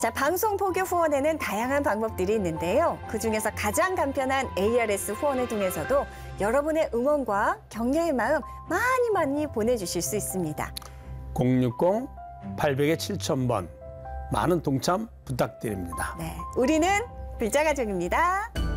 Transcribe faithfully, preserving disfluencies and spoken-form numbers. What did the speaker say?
자, 방송 포교 후원에는 다양한 방법들이 있는데요. 그중에서 가장 간편한 에이알에스 후원을 통해서도 여러분의 응원과 격려의 마음 많이 많이 보내주실 수 있습니다. 공육공 팔공공 칠천 번 많은 동참 부탁드립니다. 네, 우리는 불자가족입니다.